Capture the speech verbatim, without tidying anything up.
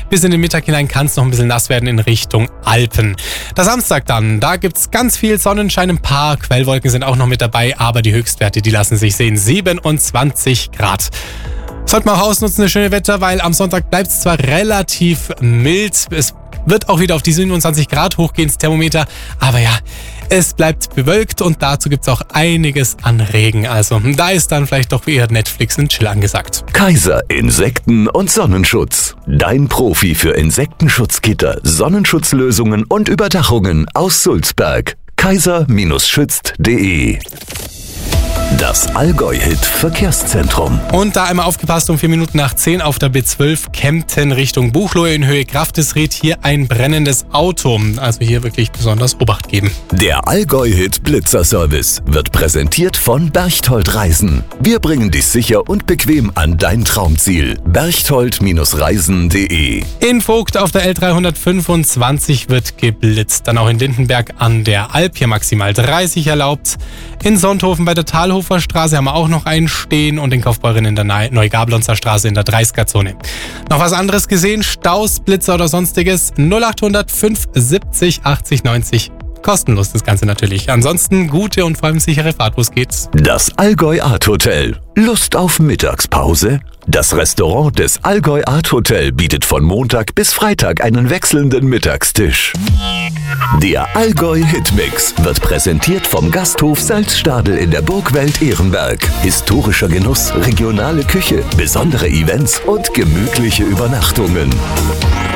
Bis in den Mittag hinein kann es noch ein bisschen nass werden in Richtung Alpen. Der Samstag dann, da gibt es ganz viel Sonnenschein, ein paar Quellwolken sind auch noch mit dabei, aber die Höchstwerte, die lassen sich sehen, siebenundzwanzig Grad. Sollte man auch ausnutzen, das schöne Wetter, weil am Sonntag bleibt es zwar relativ mild, es wird auch wieder auf die siebenundzwanzig Grad hochgehen, das Thermometer, aber ja, es bleibt bewölkt und dazu gibt es auch einiges an Regen. Also da ist dann vielleicht doch eher Netflix und Chill angesagt. Kaiser Insekten- und Sonnenschutz. Dein Profi für Insektenschutzgitter, Sonnenschutzlösungen und Überdachungen aus Sulzberg. kaiser schützt punkt de. Das Allgäu-Hit Verkehrszentrum. Und da einmal aufgepasst, um vier Minuten nach zehn auf der B zwölf Kempten Richtung Buchloe in Höhe Grafdesried. Hier ein brennendes Auto. Also hier wirklich besonders Obacht geben. Der Allgäu-Hit Blitzerservice wird präsentiert von Berchtold Reisen. Wir bringen dich sicher und bequem an dein Traumziel. berchtold Reisen punkt de. In Vogt auf der L dreihundertfünfundzwanzig wird geblitzt. Dann auch in Lindenberg an der Alp, hier maximal dreißig erlaubt. In Sonthofen bei der Talhofer Straße haben wir auch noch einen stehen und in Kaufbeuren in der Neugablonzer Straße in der dreißiger-Zone. Noch was anderes gesehen? Staus, Blitzer oder sonstiges? null achthundert fünf siebzig achtzig neunzig. Kostenlos das Ganze natürlich. Ansonsten gute und vor allem sichere Fahrt, wo es geht. Das Allgäu Art Hotel. Lust auf Mittagspause? Das Restaurant des Allgäu Art Hotel bietet von Montag bis Freitag einen wechselnden Mittagstisch. Der Allgäu Hitmix wird präsentiert vom Gasthof Salzstadel in der Burgwelt Ehrenberg. Historischer Genuss, regionale Küche, besondere Events und gemütliche Übernachtungen.